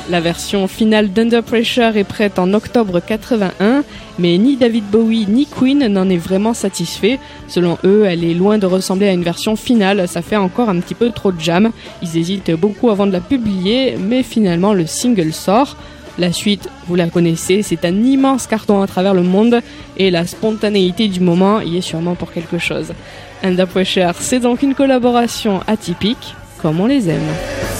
La version finale d'Under Pressure est prête en octobre 81, mais ni David Bowie ni Queen n'en est vraiment satisfait. Selon eux, elle est loin de ressembler à une version finale, ça fait encore un petit peu trop de jam. Ils hésitent beaucoup avant de la publier, mais finalement le single sort. La suite, vous la connaissez, c'est un immense carton à travers le monde et la spontanéité du moment y est sûrement pour quelque chose. Under Pressure, c'est donc une collaboration atypique, comme on les aime.